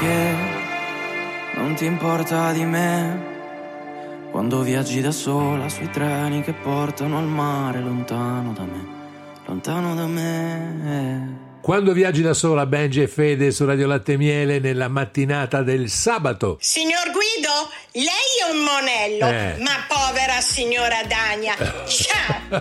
che non ti importa di me quando viaggi da sola sui treni che portano al mare, lontano da me, lontano da me. Quando viaggi da sola, Benji e Fede su Radio Latte e Miele nella mattinata del sabato. Signor Guido, lei è un monello, ma povera signora Dania. Ciao.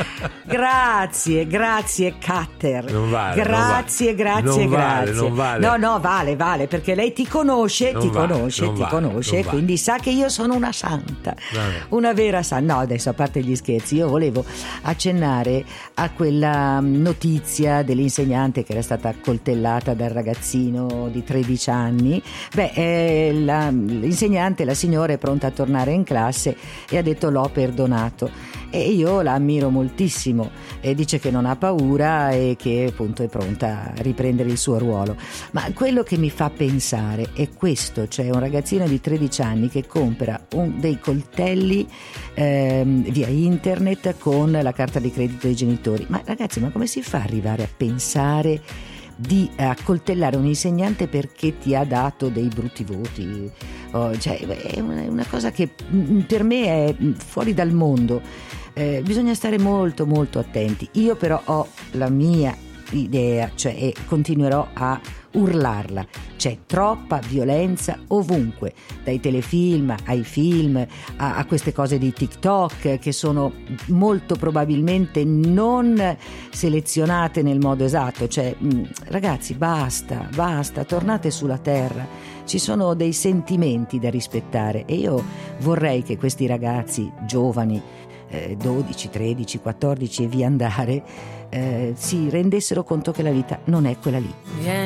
Grazie Cutter. Non vale. Grazie. Non vale. No, vale, perché lei ti conosce, quindi sa che io sono una santa. Una vera santa. No, adesso a parte gli scherzi, io volevo accennare a quella notizia dell'insegnante che era stata accoltellata dal ragazzino di 13 anni. L'insegnante, la signora, è pronta a tornare in classe e ha detto l'ho perdonato, e io la ammiro moltissimo, e dice che non ha paura e che appunto è pronta a riprendere il suo ruolo. Ma quello che mi fa pensare è questo, cioè un ragazzino di 13 anni che compra dei coltelli via internet con la carta di credito dei genitori. Ma ragazzi, ma come si fa ad arrivare a pensare di accoltellare un insegnante perché ti ha dato dei brutti voti? Cioè, è una cosa che per me è fuori dal mondo. Bisogna stare molto molto attenti. Io però ho la mia idea, cioè, e continuerò a urlarla. C'è troppa violenza ovunque, dai telefilm ai film a queste cose di TikTok che sono molto probabilmente non selezionate nel modo esatto. Cioè, ragazzi, basta, tornate sulla terra. Ci sono dei sentimenti da rispettare, e io vorrei che questi ragazzi giovani, 12, 13, 14 e via andare, si rendessero conto che la vita non è quella lì. Vieni